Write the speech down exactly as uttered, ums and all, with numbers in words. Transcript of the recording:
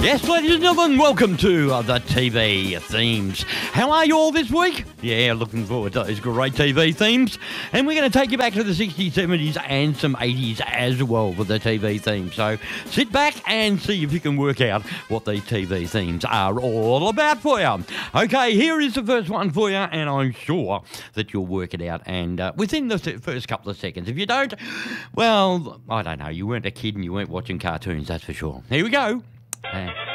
Yes, ladies and gentlemen, welcome to uh, the T V themes. How are you all this week? Yeah, looking forward to those great T V themes. And we're going to take you back to the sixties, seventies and some eighties as well with the T V themes. So sit back and see if you can work out what these T V themes are all about for you. Okay, here is the first one for you, and I'm sure that you'll work it out and uh, within the first couple of seconds. If you don't, well, I don't know, you weren't a kid and you weren't watching cartoons, that's for sure. Here we go. Uh,